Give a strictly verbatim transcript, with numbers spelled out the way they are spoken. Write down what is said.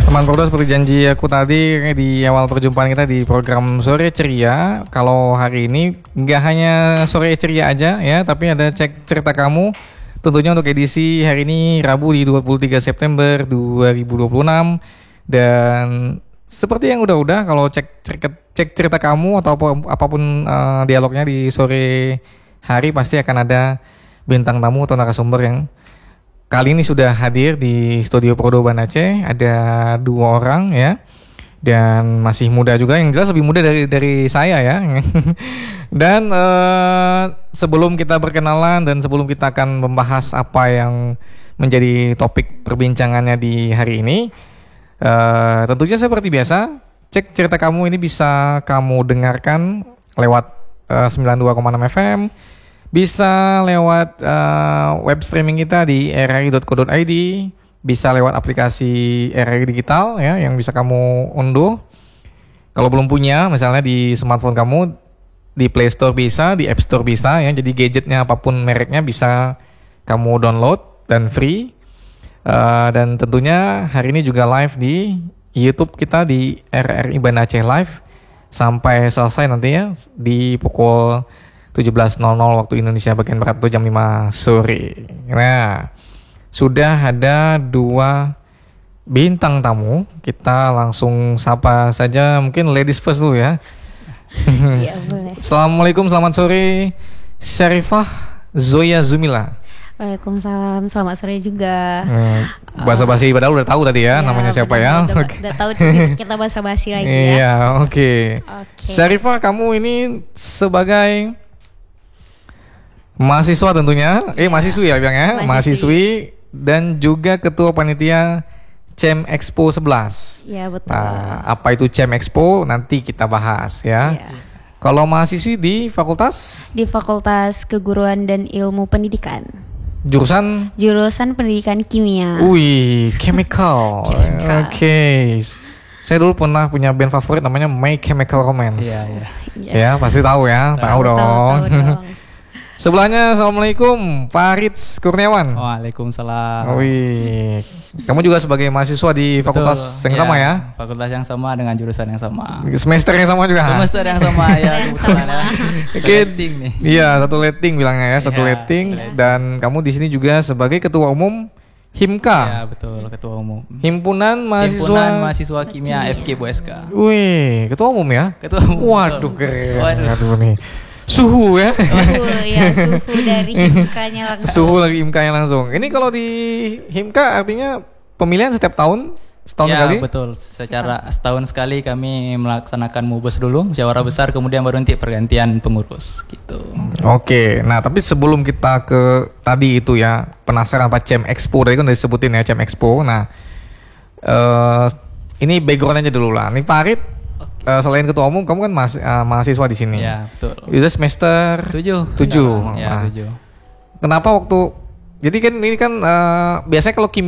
Teman Prodo, seperti janji aku tadi di awal perjumpaan kita di program Sore Ceria, kalau hari ini nggak hanya Sore Ceria aja ya, tapi ada cek cerita kamu. Tentunya untuk edisi hari ini Rabu di dua puluh tiga September dua ribu dua puluh enam. Dan seperti yang udah-udah, kalau cek cerita, cek cerita kamu atau apa, apapun uh, dialognya di sore hari pasti akan ada bintang tamu atau narasumber yang kali ini sudah hadir di studio Prodo Banda Aceh. Ada dua orang ya, dan masih muda juga, yang jelas lebih muda dari dari saya ya. Dan uh, sebelum kita berkenalan dan sebelum kita akan membahas apa yang menjadi topik perbincangannya di hari ini, uh, tentunya seperti biasa, cek cerita kamu ini bisa kamu dengarkan lewat uh, sembilan puluh dua koma enam F M. Bisa lewat uh, web streaming kita di r r i dot co dot i d, bisa lewat aplikasi R R I Digital ya, yang bisa kamu unduh. Kalau belum punya, misalnya di smartphone kamu, di Play Store bisa, di App Store bisa ya. Jadi gadgetnya apapun mereknya bisa kamu download dan free. Uh, dan tentunya hari ini juga live di YouTube kita di R R I Banda Aceh Live sampai selesai nantinya di pukul tujuh belas nol nol waktu Indonesia bagian Barat atau jam lima sore. Nah, sudah ada dua bintang tamu. Kita langsung sapa saja, mungkin ladies first dulu ya. Iya, boleh. Assalamualaikum, selamat sore Syarifah Zoya Zumila. Waalaikumsalam, selamat sore juga. Hmm, bahasa basi padahal udah tahu tadi ya, ya namanya siapa ya? Udah, okay. udah tahu kita bahasa basi lagi ya. Iya, oke. Okay. Okay. Syarifah, kamu ini sebagai mahasiswa tentunya, eh mahasiswi ya bilang ya, mahasiswi. mahasiswi dan juga ketua panitia C E M Expo sebelas. Iya, betul. Nah, apa itu C E M Expo nanti kita bahas ya. Ya. Kalau mahasiswi di fakultas? Di Fakultas Keguruan dan Ilmu Pendidikan. Jurusan? Jurusan Pendidikan Kimia. Wih, chemical. Chemical. Oke. Okay. Saya dulu pernah punya band favorit namanya My Chemical Romance. Iya, iya. Ya, pasti tahu ya, tahu, tahu dong. Tahu, tahu dong. Sebelahnya, assalamualaikum, Farits Kurniawan. Waalaikumsalam. Wih, kamu juga sebagai mahasiswa di fakultas Betul, yang ya, sama ya? Fakultas yang sama dengan jurusan yang sama. Semester yang sama juga? Semester yang sama ya. Oke, nih. Iya, satu letting bilangnya ya, satu ya, letting. ya. Dan kamu di sini juga sebagai ketua umum Himka. Ya, betul, ketua umum. Himpunan mahasiswa Himpunan mahasiswa kimia, kimia. F K Bu S K. Wih, ketua umum ya? Ketua umum. Waduh, keren. Waduh. Waduh nih. Suhu ya. Suhu ya, suhu dari Himkanya langsung. Suhu lagi Himkanya langsung. Ini kalau di Himka artinya pemilihan setiap tahun, setahun ya, sekali? Ya betul. Secara setahun sekali kami melaksanakan mubes dulu, musyawarah besar, kemudian baru nanti pergantian pengurus gitu. Oke. Nah, tapi sebelum kita ke tadi itu ya, penasaran apa C E M Expo, tadi kan udah disebutin ya C E M Expo. Nah, uh, ini background aja dulu lah. Ini Farid, Uh, selain ketua umum, kamu kan mas, uh, mahasiswa di sini. Ya, betul. Itu semester tujuh. tujuh. Ya, nah, tujuh. Kenapa waktu? Jadi kan ini kan uh, biasanya kalau kimia